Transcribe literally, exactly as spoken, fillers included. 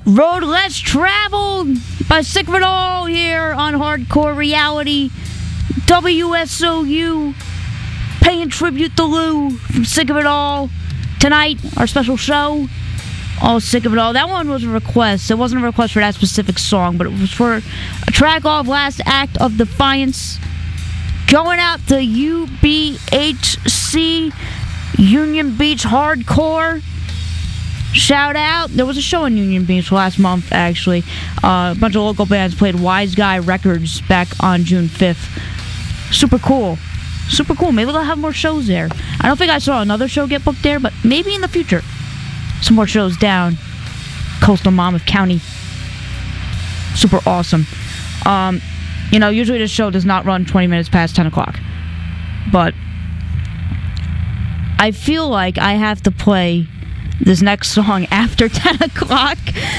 Road Less Traveled by Sick of It All here on Hardcore Reality. W S O U paying tribute to Lou from Sick of It All. Tonight, our special show, all Sick of It All. That one was a request. It wasn't a request for that specific song, but it was for a track off Last Act of Defiance. Going out to U B H C, Union Beach Hardcore. Shout out. There was a show in Union Beach last month, actually. Uh, a bunch of local bands played Wise Guy Records back on June fifth. Super cool. Super cool. Maybe they'll have more shows there. I don't think I saw another show get booked there, but maybe in the future. Some more shows down coastal Monmouth County. Super awesome. Um, you know, usually this show does not run twenty minutes past ten o'clock. But I feel like I have to play this next song after ten o'clock